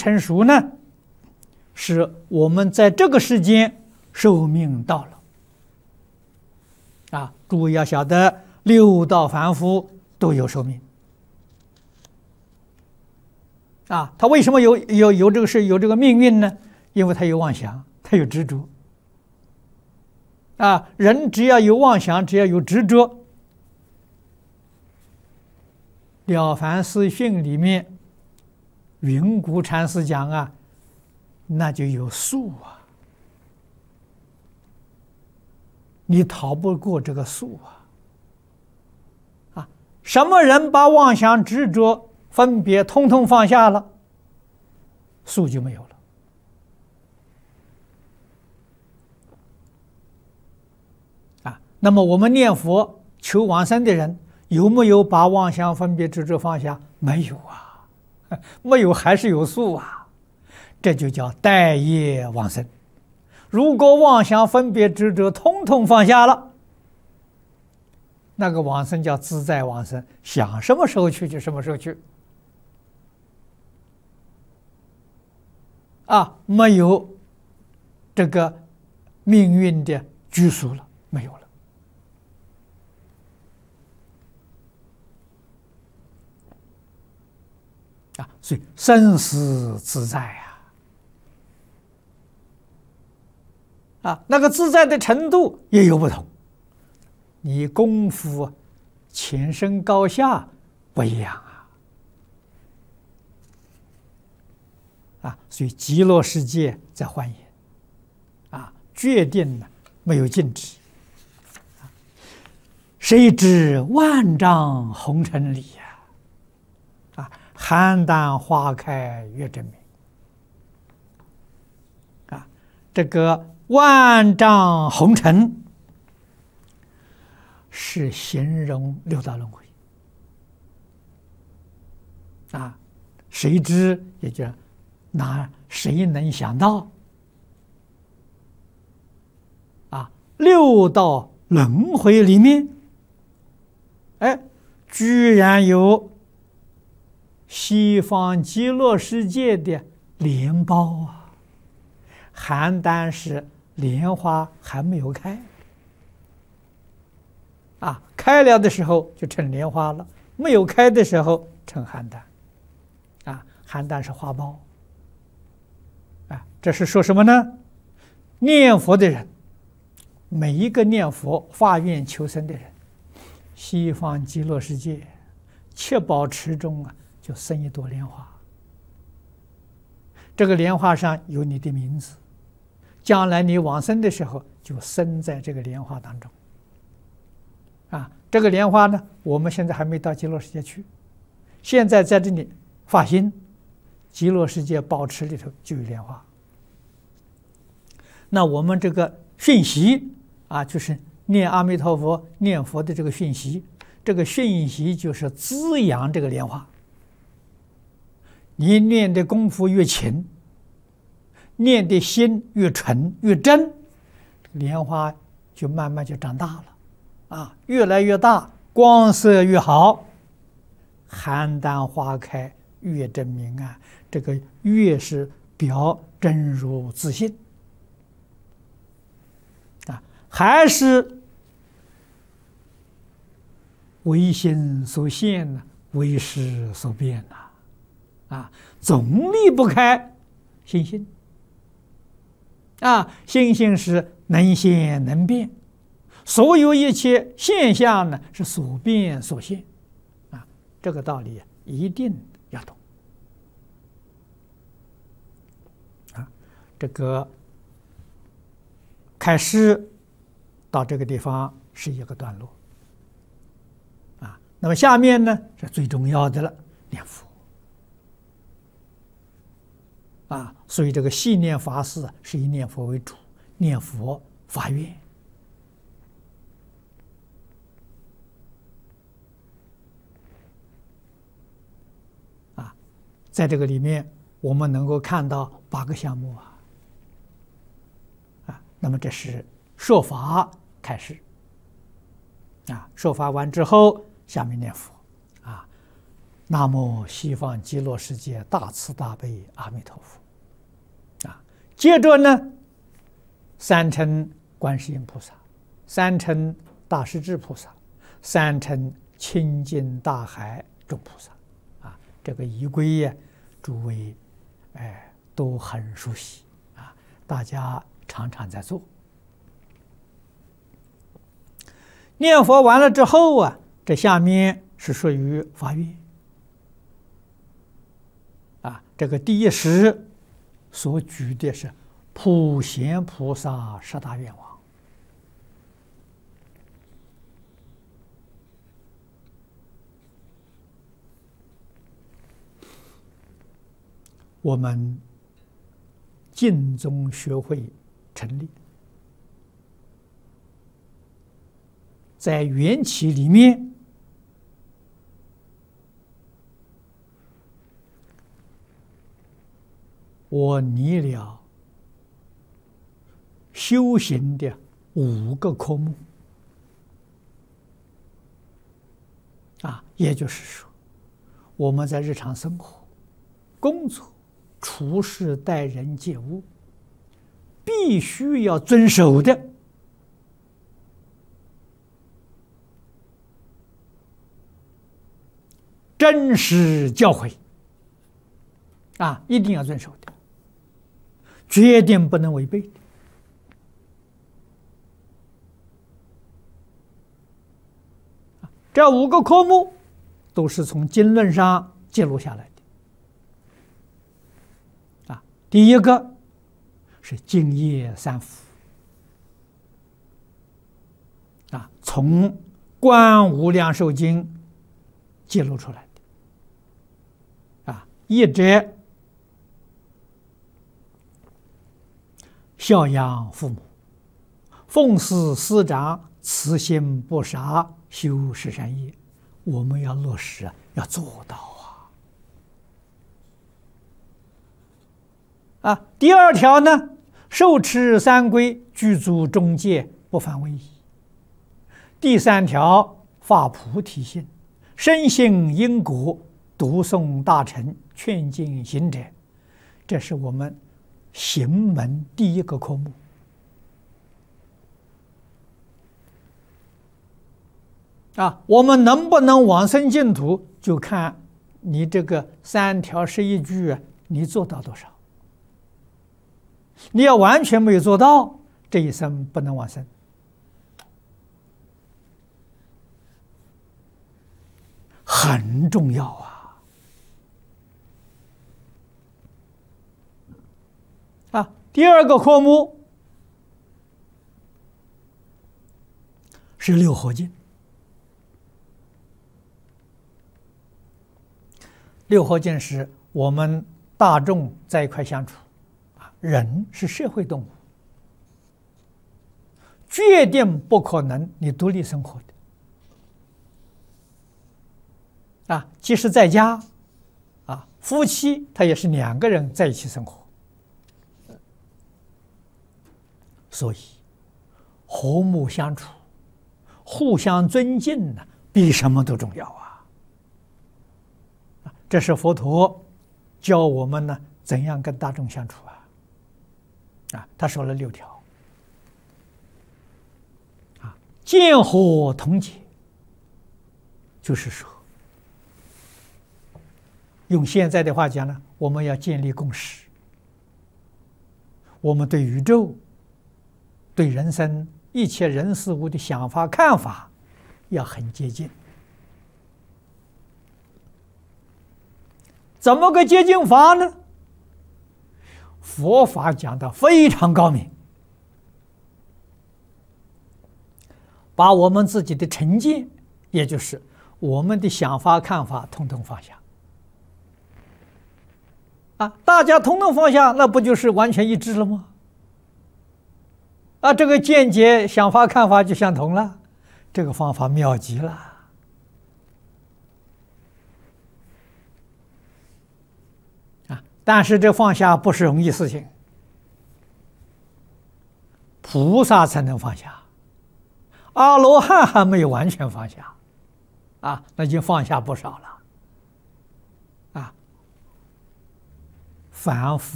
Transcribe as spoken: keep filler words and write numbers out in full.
成熟呢？是我们在这个世间寿命到了。啊，诸位要晓得，六道凡夫都有寿命。啊，他为什么有有有这个事有这个命运呢？因为他有妄想，他有执着。啊，人只要有妄想，只要有执着，《了凡四训》里面，云谷禅师讲啊，那就有数啊，你逃不过这个数啊！啊，什么人把妄想、执着、分别通通放下了，数就没有了。啊，那么我们念佛求往生的人，有没有把妄想、分别、执着放下？没有啊，没有还是有数啊，这就叫待业往生。如果妄想、分别、执着通通放下了，那个往生叫自在往生，想什么时候去就什么时候去。啊，没有这个命运的拘束了，没有了。啊，所以生死自在呀！啊，那个自在的程度也有不同。你功夫浅深高下不一样啊！啊，所以极乐世界在幻影，啊，决定呢没有静止。谁知万丈红尘里呀！啊，邯郸花开月正明。啊，这个万丈红尘是形容六道轮回。啊，谁知也就那谁能想到啊？六道轮回里面，哎，居然有西方极乐世界的莲苞啊！邯郸是莲花还没有开啊，开了的时候就成莲花了，没有开的时候成邯郸啊。邯郸是花苞啊，这是说什么呢？念佛的人，每一个念佛发愿求生的人，西方极乐世界七宝池中啊，就生一朵莲花。这个莲花上有你的名字，将来你往生的时候就生在这个莲花当中。啊，这个莲花呢，我们现在还没到极乐世界去，现在在这里发心，极乐世界宝池里头就有莲花。那我们这个讯息啊，就是念阿弥陀佛、念佛的这个讯息，这个讯息就是滋养这个莲花。你念的功夫越勤，念的心越纯越真，莲花就慢慢就长大了，啊，越来越大，光色越好，邯郸花开月正明啊，这个月是表真如自信啊，还是唯心所现呢，唯识所变呐。啊，总离不开心性啊，心性是能现能变，所有一切现象呢是所变所现啊，这个道理一定要懂啊。这个开始到这个地方是一个段落啊，那么下面呢是最重要的了，念佛。啊，所以这个细念法事是以念佛为主，念佛发愿。啊，在这个里面，我们能够看到八个项目啊。啊，那么这是说法开始。啊，说法完之后，下面念佛。啊， 南无西方极乐世界大慈大悲阿弥陀佛。啊，接着呢，三称观世音菩萨，三称大势至菩萨，三称清净大海众菩萨。啊，这个仪轨呀，诸位哎都很熟悉啊，大家常常在做。念佛完了之后啊，这下面是属于发愿。啊，这个第一时所举的是普贤菩萨十大愿望。我们净宗学会成立，在缘起里面，我拟了修行的五个科目啊，也就是说，我们在日常生活、工作、处事、待人接物，必须要遵守的真实教诲啊，一定要遵守的，决定不能违背的。这五个科目都是从经论上记录下来的。啊，第一个是净业三福，啊，从《观无量寿经》记录出来的。啊，一者孝养父母，奉事师长，慈心不杀，修十善业，我们要落实，要做到啊！啊，第二条呢，受持三规，具足中戒，不犯威仪。第三条，发菩提心，深信因果，读诵大乘，劝进行者，这是我们行门第一个科目。啊，我们能不能往生净土，就看你这个三条十一句，你做到多少。你要完全没有做到，这一生不能往生。很重要啊！啊，第二个科目是六合敬。六合敬是我们大众在一块相处，啊，人是社会动物，决定不可能你独立生活的。啊，即使在家，啊，夫妻他也是两个人在一起生活，所以和睦相处、互相尊敬呢，比什么都重要啊！这是佛陀教我们呢，怎样跟大众相处啊？啊，他说了六条。啊，见和同解，就是说，用现在的话讲呢，我们要建立共识。我们对宇宙、对人生一切人事物的想法看法要很接近。怎么个接近法呢？佛法讲的非常高明，把我们自己的成见，也就是我们的想法看法，统统放下。啊，大家统统放下，那不就是完全一致了吗？啊，这个见解、想法、看法就相同了，这个方法妙极了。但是这放下不是容易事情，菩萨才能放下，阿罗汉还没有完全放下，啊，那就放下不少了。 反复